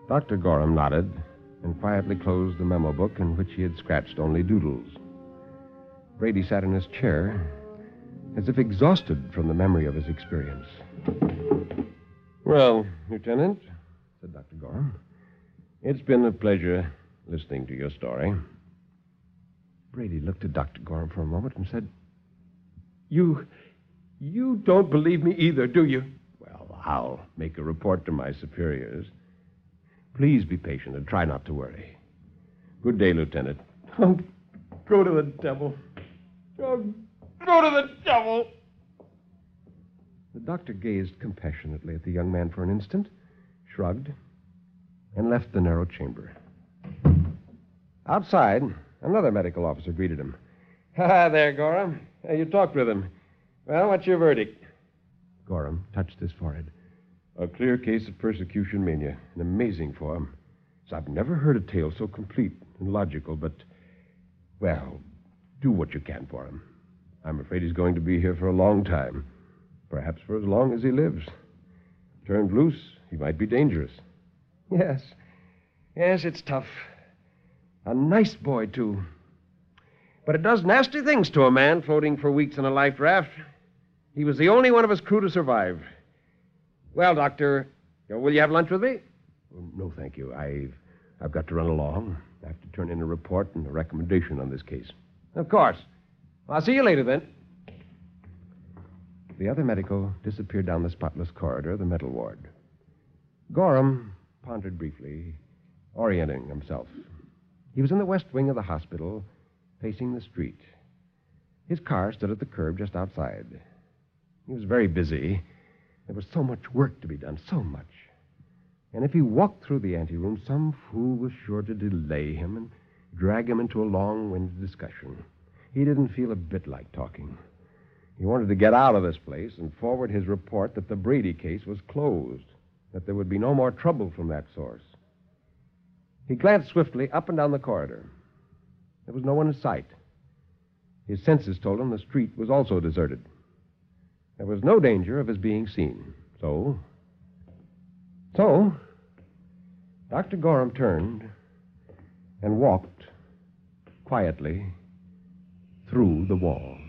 Dr. Gorham nodded and quietly closed the memo book in which he had scratched only doodles. Brady sat in his chair, as if exhausted from the memory of his experience. Well, Lieutenant, said Dr. Gorham, it's been a pleasure listening to your story. Brady looked at Dr. Gorham for a moment and said, You don't believe me either, do you? Well, I'll make a report to my superiors. Please be patient and try not to worry. Good day, Lieutenant. Oh, go to the devil. Oh, go to the devil. The doctor gazed compassionately at the young man for an instant, shrugged, and left the narrow chamber. Outside, another medical officer greeted him. Hi there, Gorham. You talked with him. Well, what's your verdict? Gorham touched his forehead. A clear case of persecution mania. An amazing form. So I've never heard a tale so complete and logical, but, well, do what you can for him. I'm afraid he's going to be here for a long time. Perhaps for as long as he lives. Turned loose, he might be dangerous. Yes, it's tough. A nice boy, too. But it does nasty things to a man floating for weeks in a life raft. He was the only one of his crew to survive. Well, Doctor, will you have lunch with me? No, thank you. I've got to run along. I have to turn in a report and a recommendation on this case. Of course. I'll see you later, then. The other medico disappeared down the spotless corridor of the mental ward. Gorham pondered briefly, orienting himself. He was in the west wing of the hospital, facing the street. His car stood at the curb just outside. He was very busy. There was so much work to be done, so much. And if he walked through the anteroom, some fool was sure to delay him and drag him into a long-winded discussion. He didn't feel a bit like talking. He wanted to get out of this place and forward his report that the Brady case was closed, that there would be no more trouble from that source. He glanced swiftly up and down the corridor. There was no one in sight. His senses told him the street was also deserted. There was no danger of his being seen. So, Dr. Gorham turned and walked quietly through the wall.